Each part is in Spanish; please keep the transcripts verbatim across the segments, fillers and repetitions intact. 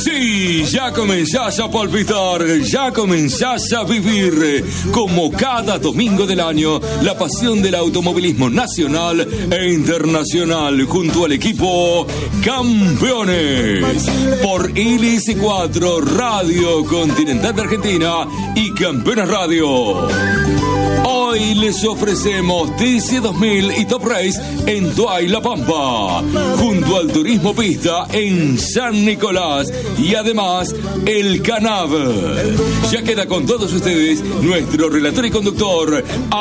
Sí, ya comenzás a palpitar, ya comenzás a vivir, como cada domingo del año, la pasión del automovilismo nacional e internacional junto al equipo Campeones. Por Hélice cuatro, Radio Continental de Argentina y Campeones Radio. Hoy les ofrecemos T C dos mil y Top Race en Tuay La Pampa, junto al Turismo Pista en San Nicolás y además el Canab. Ya queda con todos ustedes nuestro relator y conductor,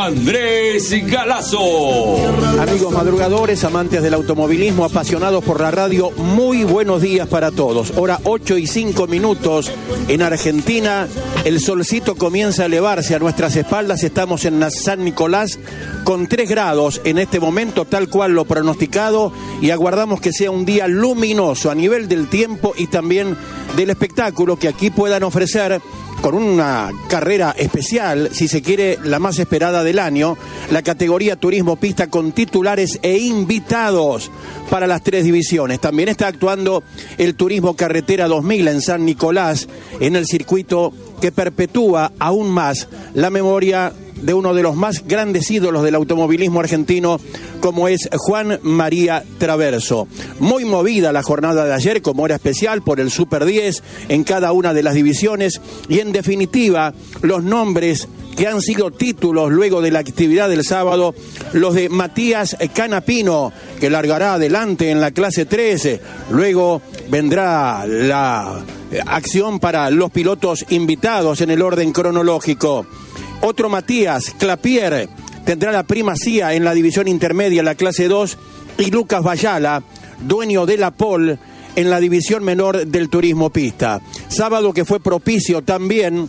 Andrés Galazo. Amigos madrugadores, amantes del automovilismo, apasionados por la radio, muy buenos días para todos. Hora ocho y cinco minutos en Argentina. El solcito comienza a elevarse a nuestras espaldas. Estamos en San Nicolás con tres grados en este momento, tal cual lo pronosticado, y aguardamos que sea un día luminoso a nivel del tiempo y también del espectáculo que aquí puedan ofrecer, con una carrera especial, si se quiere, la más esperada del año, la categoría Turismo Pista con titulares e invitados para las tres divisiones. También está actuando el Turismo Carretera dos mil en San Nicolás, en el circuito que perpetúa aún más la memoria de uno de los más grandes ídolos del automovilismo argentino, como es Juan María Traverso. Muy movida la jornada de ayer, como era especial, por el Super diez en cada una de las divisiones, y en definitiva, los nombres que han sido títulos luego de la actividad del sábado, los de Matías Canapino, que largará adelante en la clase trece, luego vendrá la acción para los pilotos invitados en el orden cronológico. Otro Matías Clapier tendrá la primacía en la división intermedia, la clase dos, y Lucas Bayala, dueño de la pole, en la división menor del Turismo Pista. Sábado que fue propicio también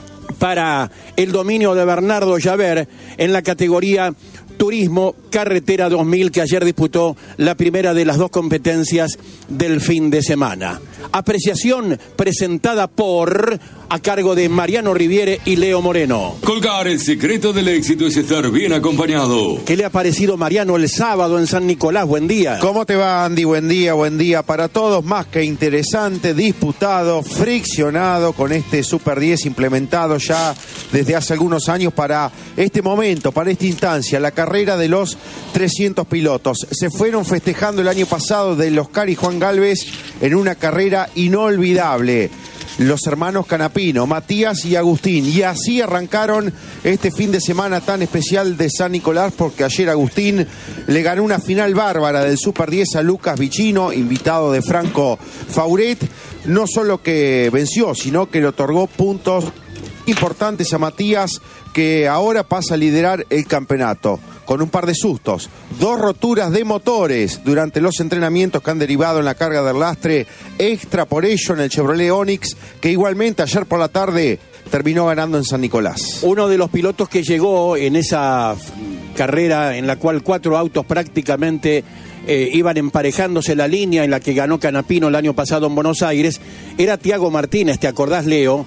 para el dominio de Bernardo Javert en la categoría Turismo Carretera dos mil, que ayer disputó la primera de las dos competencias del fin de semana. Apreciación presentada por, a cargo de Mariano Riviere y Leo Moreno. Colgar, el secreto del éxito es estar bien acompañado. ¿Qué le ha parecido, Mariano, el sábado en San Nicolás? Buen día. ¿Cómo te va, Andy? Buen día, buen día para todos. Más que interesante, disputado, friccionado con este Super diez implementado ya desde hace algunos años para este momento, para esta instancia, la carrera de los trescientos pilotos. Se fueron festejando el año pasado del Oscar y Juan Galvez en una carrera inolvidable. Los hermanos Canapino, Matías y Agustín, y así arrancaron este fin de semana tan especial de San Nicolás, porque ayer Agustín le ganó una final bárbara del Super diez a Lucas Vicino, invitado de Franco Fauret. No solo que venció, sino que le otorgó puntos importantes a Matías, que ahora pasa a liderar el campeonato con un par de sustos, dos roturas de motores durante los entrenamientos que han derivado en la carga del lastre extra por ello en el Chevrolet Onix, que igualmente ayer por la tarde terminó ganando en San Nicolás. Uno de los pilotos que llegó en esa carrera en la cual cuatro autos prácticamente eh, iban emparejándose la línea en la que ganó Canapino el año pasado en Buenos Aires, era Tiago Martínez, ¿te acordás, Leo?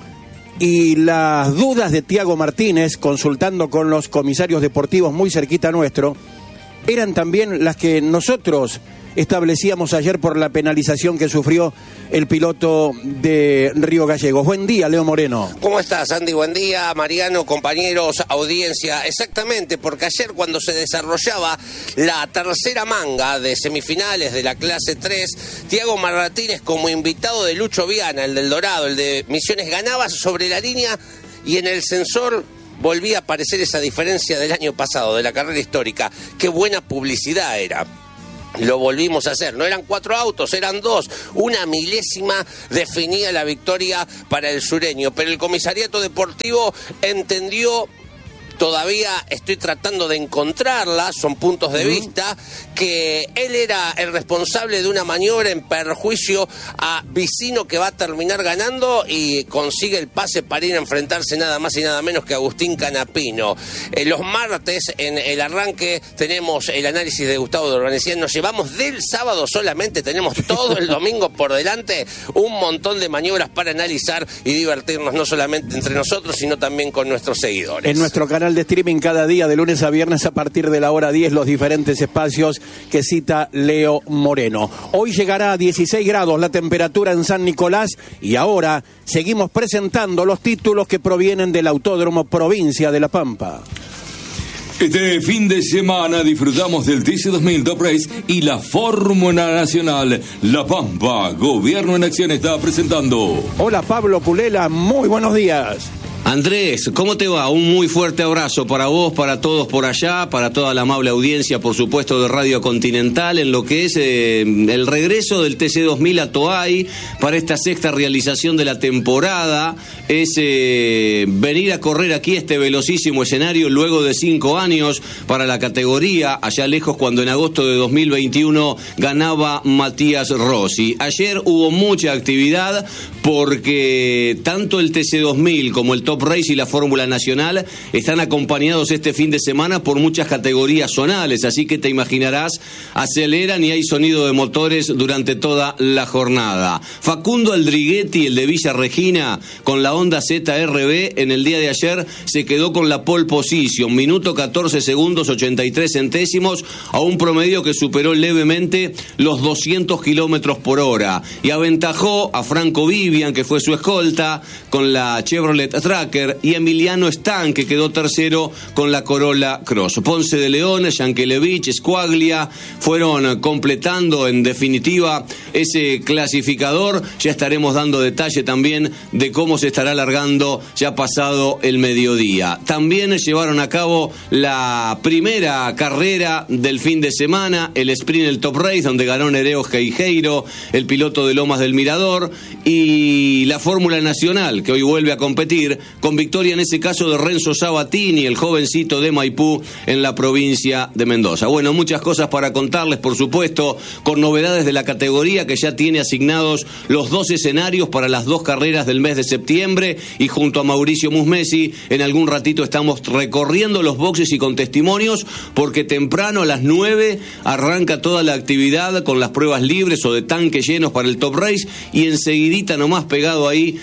Y las dudas de Tiago Martínez, consultando con los comisarios deportivos muy cerquita nuestro, eran también las que nosotros establecíamos ayer por la penalización que sufrió el piloto de Río Gallegos. Buen día, Leo Moreno. ¿Cómo estás, Andy? Buen día, Mariano, compañeros, audiencia. Exactamente, porque ayer cuando se desarrollaba la tercera manga de semifinales de la clase tres, Tiago Martínez, como invitado de Lucho Viana, el del Dorado, el de Misiones, ganaba sobre la línea y en el sensor volvía a aparecer esa diferencia del año pasado, de la carrera histórica. Qué buena publicidad era. Lo volvimos a hacer, no eran cuatro autos, eran dos, una milésima definía la victoria para el sureño, pero el comisariato deportivo entendió, todavía estoy tratando de encontrarla, son puntos de vista, que él era el responsable de una maniobra en perjuicio a Vicino, que va a terminar ganando y consigue el pase para ir a enfrentarse nada más y nada menos que Agustín Canapino. Eh, los martes, en el arranque, tenemos el análisis de Gustavo de Urbanicián. Nos llevamos del sábado solamente, tenemos todo el domingo por delante, un montón de maniobras para analizar y divertirnos, no solamente entre nosotros, sino también con nuestros seguidores. En nuestro canal canal de streaming cada día de lunes a viernes a partir de la hora diez, los diferentes espacios que cita Leo Moreno. Hoy llegará a dieciséis grados la temperatura en San Nicolás y ahora seguimos presentando los títulos que provienen del Autódromo Provincia de La Pampa. Este fin de semana disfrutamos del T C dos mil Top Race y la Fórmula Nacional. La Pampa, Gobierno en Acción, está presentando. Hola Pablo Pulela, muy buenos días. Andrés, ¿cómo te va? Un muy fuerte abrazo para vos, para todos por allá, para toda la amable audiencia, por supuesto, de Radio Continental, en lo que es eh, el regreso del T C dos mil a Toay para esta sexta realización de la temporada. Es eh, venir a correr aquí este velocísimo escenario luego de cinco años para la categoría, allá lejos cuando en agosto de dos mil veintiuno ganaba Matías Rossi. Ayer hubo mucha actividad porque tanto el T C dos mil como el Top Race y la Fórmula Nacional están acompañados este fin de semana por muchas categorías zonales, así que te imaginarás, aceleran y hay sonido de motores durante toda la jornada. Facundo Aldriguetti, el de Villa Regina, con la Honda Z R B, en el día de ayer se quedó con la pole position, minuto catorce segundos ochenta y tres centésimos, a un promedio que superó levemente los doscientos kilómetros por hora, y aventajó a Franco Vivian, que fue su escolta, con la Chevrolet Tracker, y Emiliano Stan, que quedó tercero con la Corolla Cross. Ponce de León, Yankelevich, Squaglia fueron completando en definitiva ese clasificador. Ya estaremos dando detalle también de cómo se estará alargando ya pasado el mediodía. También llevaron a cabo la primera carrera del fin de semana, el sprint, el Top Race, donde ganó Nereo Geijeiro, el piloto de Lomas del Mirador, y la Fórmula Nacional, que hoy vuelve a competir, con victoria en ese caso de Renzo Sabatini, el jovencito de Maipú, en la provincia de Mendoza. Bueno, muchas cosas para contarles, por supuesto, con novedades de la categoría, que ya tiene asignados los dos escenarios para las dos carreras del mes de septiembre, y junto a Mauricio Musmesi, en algún ratito estamos recorriendo los boxes y con testimonios, porque temprano a las nueve arranca toda la actividad con las pruebas libres o de tanque llenos para el Top Race, y enseguidita nomás pegado ahí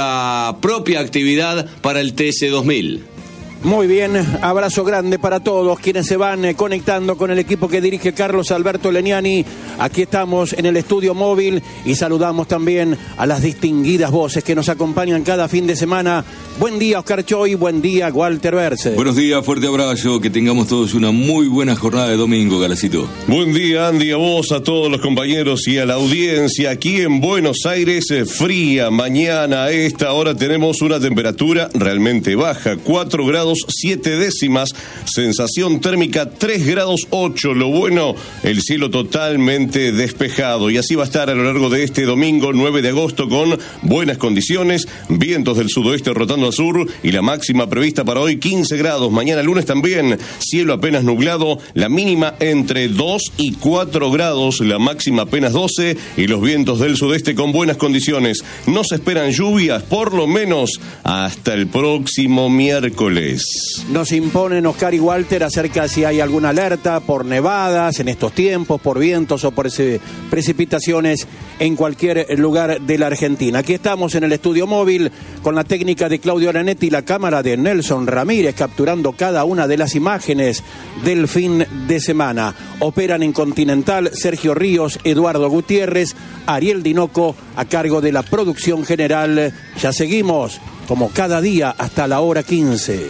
la propia actividad para el T C dos mil. Muy bien, abrazo grande para todos quienes se van eh, conectando con el equipo que dirige Carlos Alberto Leniani. Aquí estamos en el estudio móvil y saludamos también a las distinguidas voces que nos acompañan cada fin de semana. Buen día, Oscar Choy, buen día, Walter Berce. Buenos días, fuerte abrazo, que tengamos todos una muy buena jornada de domingo, Galacito. Buen día, Andy, a vos, a todos los compañeros y a la audiencia. Aquí en Buenos Aires, eh, fría mañana. A esta hora tenemos una temperatura realmente baja, cuatro grados siete décimas, sensación térmica tres grados ocho. Lo bueno, el cielo totalmente despejado, y así va a estar a lo largo de este domingo nueve de agosto, con buenas condiciones, vientos del sudoeste rotando al sur, y la máxima prevista para hoy quince grados. Mañana lunes también cielo apenas nublado, la mínima entre dos y cuatro grados, la máxima apenas doce, y los vientos del sudeste con buenas condiciones. No se esperan lluvias, por lo menos hasta el próximo miércoles. Nos imponen Oscar y Walter acerca si hay alguna alerta por nevadas en estos tiempos, por vientos o por ese, precipitaciones en cualquier lugar de la Argentina. Aquí estamos en el estudio móvil con la técnica de Claudio Aranetti y la cámara de Nelson Ramírez, capturando cada una de las imágenes del fin de semana. Operan en Continental Sergio Ríos, Eduardo Gutiérrez, Ariel Dinoco a cargo de la producción general. Ya seguimos como cada día hasta la hora quince.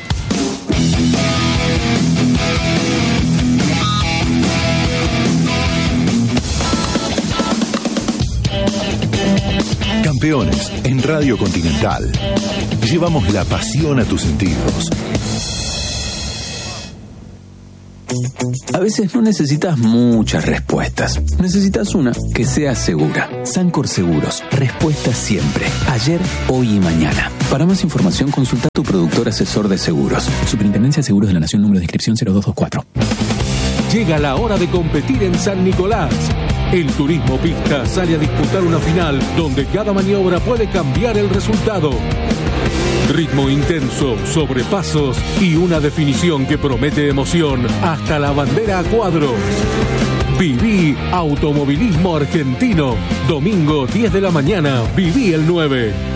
Campeones en Radio Continental. Llevamos la pasión a tus sentidos. A veces no necesitas muchas respuestas. Necesitas una que sea segura. Sancor Seguros. Respuestas siempre. Ayer, hoy y mañana. Para más información, consulta a tu productor asesor de seguros. Superintendencia de Seguros de la Nación, número de inscripción cero dos dos cuatro. Llega la hora de competir en San Nicolás. El Turismo Pista sale a disputar una final donde cada maniobra puede cambiar el resultado. Ritmo intenso, sobrepasos y una definición que promete emoción hasta la bandera a cuadros. Viví Automovilismo Argentino. Domingo diez de la mañana, Viví el nueve.